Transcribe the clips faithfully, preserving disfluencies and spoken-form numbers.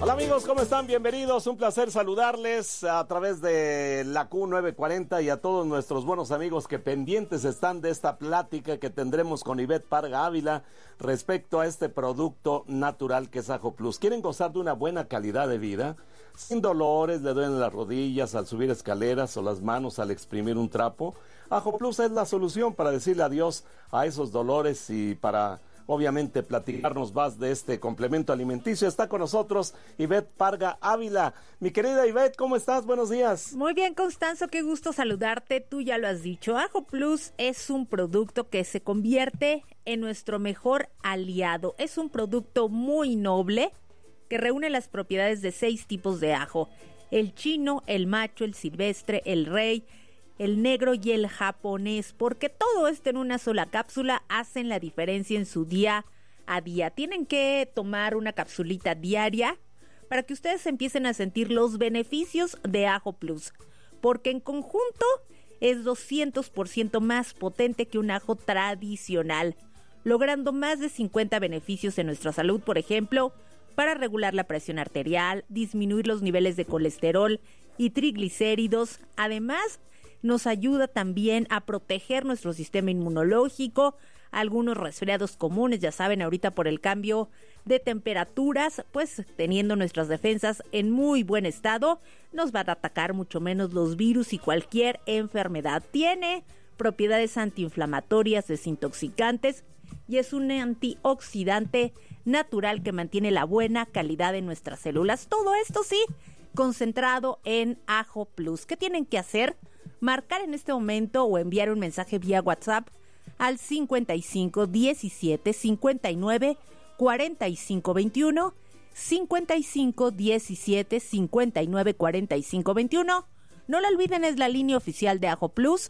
Hola amigos, ¿cómo están? Bienvenidos, un placer saludarles a través de la Q novecientos cuarenta y a todos nuestros buenos amigos que pendientes están de esta plática que tendremos con Ivette Parga Ávila respecto a este producto natural que es Ajo Plus. ¿Quieren gozar de una buena calidad de vida? Sin dolores, le duelen las rodillas al subir escaleras o las manos al exprimir un trapo. Ajo Plus es la solución para decirle adiós a esos dolores y para... obviamente platicarnos más de este complemento alimenticio. Está con nosotros Ivette Parga Ávila. Mi querida Ivette, ¿cómo estás? Buenos días. Muy bien, Constanzo, qué gusto saludarte. Tú ya lo has dicho, Ajo Plus es un producto que se convierte en nuestro mejor aliado. Es un producto muy noble que reúne las propiedades de seis tipos de ajo: el chino, el macho, el silvestre, el rey, el negro y el japonés, porque todo esto en una sola cápsula hacen la diferencia en su día a día. Tienen que tomar una capsulita diaria para que ustedes empiecen a sentir los beneficios de Ajo Plus, porque en conjunto es doscientos por ciento más potente que un ajo tradicional, logrando más de cincuenta beneficios en nuestra salud, por ejemplo, para regular la presión arterial, disminuir los niveles de colesterol y triglicéridos. Además, nos ayuda también a proteger nuestro sistema inmunológico. Algunos resfriados comunes, ya saben, ahorita por el cambio de temperaturas, pues teniendo nuestras defensas en muy buen estado, nos van a atacar mucho menos los virus y cualquier enfermedad. Tiene propiedades antiinflamatorias, desintoxicantes y es un antioxidante natural que mantiene la buena calidad de nuestras células. Todo esto sí, concentrado en Ajo Plus. ¿Qué tienen que hacer? Marcar en este momento o enviar un mensaje vía WhatsApp al cincuenta y cinco diecisiete cincuenta y nueve cuarenta y cinco veintiuno, cincuenta y cinco diecisiete cincuenta y nueve cuarenta y cinco veintiuno. No lo olviden, es la línea oficial de Ajo Plus.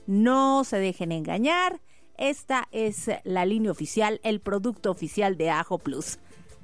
No se dejen engañar. Esta es la línea oficial, el producto oficial de Ajo Plus.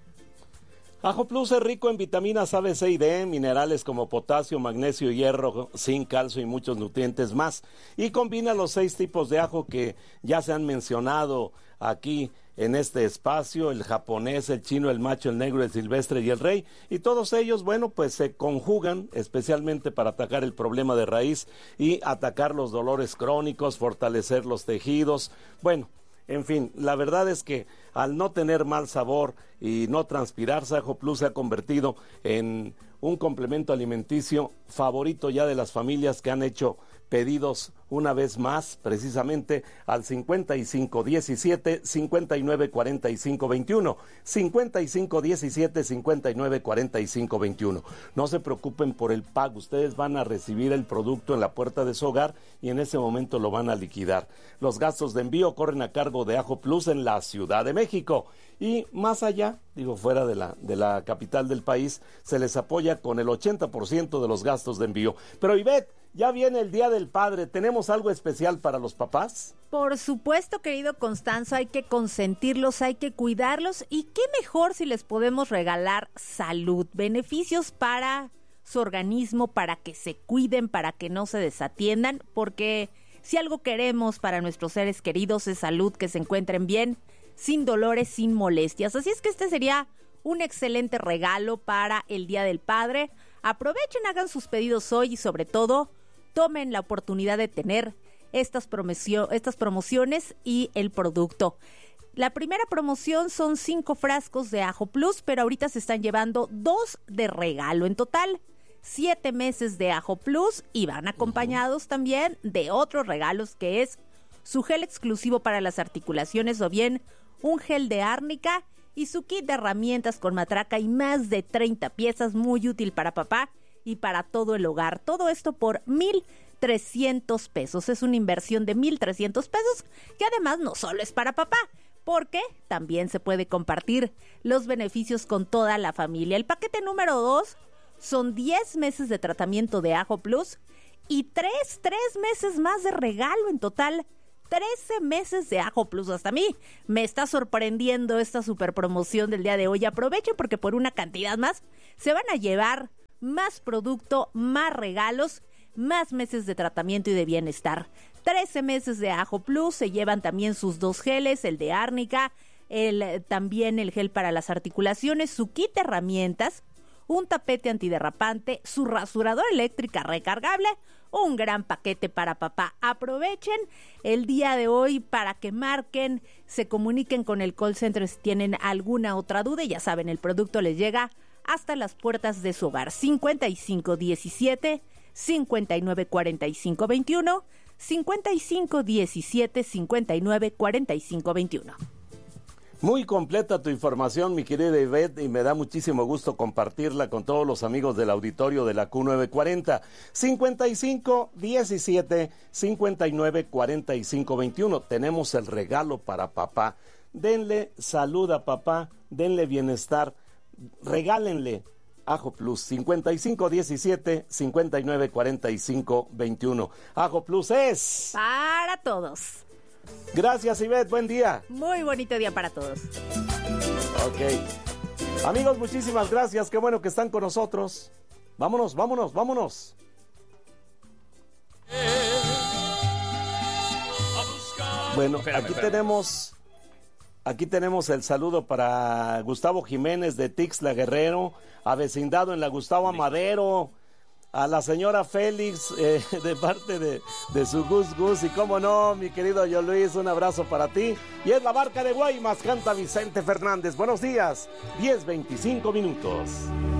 Ajo Plus es rico en vitaminas A, B, C y D, minerales como potasio, magnesio, hierro, zinc, calcio y muchos nutrientes más. Y combina los seis tipos de ajo que ya se han mencionado aquí en este espacio: el japonés, el chino, el macho, el negro, el silvestre y el rey. Y todos ellos, bueno, pues se conjugan especialmente para atacar el problema de raíz y atacar los dolores crónicos, fortalecer los tejidos. Bueno, en fin, la verdad es que al no tener mal sabor y no transpirarse, Ajo Plus se ha convertido en un complemento alimenticio favorito ya de las familias que han hecho pedidos una vez más, precisamente al cincuenta y cinco diecisiete cincuenta y nueve cuarenta y cinco veintiuno, cincuenta y cinco diecisiete cincuenta y nueve cuarenta y cinco veintiuno. No se preocupen por el pago, ustedes van a recibir el producto en la puerta de su hogar y en ese momento lo van a liquidar. Los gastos de envío corren a cargo de Ajo Plus en la Ciudad de México y más allá, digo fuera de la, de la capital del país, se les apoya con el ochenta por ciento de los gastos de envío. Pero Ivette, ya viene el Día del Padre, ¿tenemos algo especial para los papás? Por supuesto, querido Constanzo, hay que consentirlos, hay que cuidarlos, y qué mejor si les podemos regalar salud, beneficios para su organismo, para que se cuiden, para que no se desatiendan, porque si algo queremos para nuestros seres queridos es salud, que se encuentren bien, sin dolores, sin molestias. Así es que este sería un excelente regalo para el Día del Padre. Aprovechen, hagan sus pedidos hoy y sobre todo tomen la oportunidad de tener estas, promosio- estas promociones y el producto. La primera promoción son cinco frascos de Ajo Plus, pero ahorita se están llevando dos de regalo. En total, siete meses de Ajo Plus y van acompañados también de otros regalos, que es su gel exclusivo para las articulaciones o bien un gel de árnica y su kit de herramientas con matraca y más de treinta piezas, muy útil para papá y para todo el hogar. Todo esto por mil trescientos pesos. Es una inversión de mil trescientos pesos que además no solo es para papá, porque también se puede compartir los beneficios con toda la familia. El paquete número dos son diez meses de tratamiento de Ajo Plus y tres, tres meses más de regalo. En total, trece meses de Ajo Plus. Hasta a mí me está sorprendiendo esta super promoción del día de hoy. Aprovechen porque por una cantidad más se van a llevar más producto, más regalos, más meses de tratamiento y de bienestar. trece meses de Ajo Plus, se llevan también sus dos geles, el de árnica, el, también el gel para las articulaciones, su kit de herramientas, un tapete antiderrapante, su rasuradora eléctrica recargable, un gran paquete para papá. Aprovechen el día de hoy para que marquen, se comuniquen con el call center si tienen alguna otra duda. Y ya saben, el producto les llega hasta las puertas de su hogar. cincuenta y cinco diecisiete, cincuenta y nueve cuarenta y cinco veintiuno, cincuenta y cinco diecisiete, cincuenta y nueve cuarenta y cinco veintiuno. Muy completa tu información, mi querida Ivette, y me da muchísimo gusto compartirla con todos los amigos del auditorio de la Q novecientos cuarenta. cincuenta y cinco diecisiete, cincuenta y nueve cuarenta y cinco veintiuno. Tenemos el regalo para papá. Denle salud a papá, denle bienestar, regálenle Ajo Plus. cincuenta y cinco diecisiete, cincuenta y nueve cuarenta y cinco veintiuno. Ajo Plus es para todos. Gracias, Ivette, buen día. Muy bonito día para todos. Ok. Amigos, muchísimas gracias, qué bueno que están con nosotros. Vámonos, vámonos, vámonos. Bueno, Espérame, aquí espérame. tenemos, aquí tenemos el saludo para Gustavo Jiménez de Tixla Guerrero, avecindado en la Gustavo Amadero, a la señora Félix, eh, de parte de, de su Gus Gus, y cómo no, mi querido Yo Luis, un abrazo para ti. Y es la Barca de Guaymas, canta Vicente Fernández. Buenos días, diez veinticinco minutos.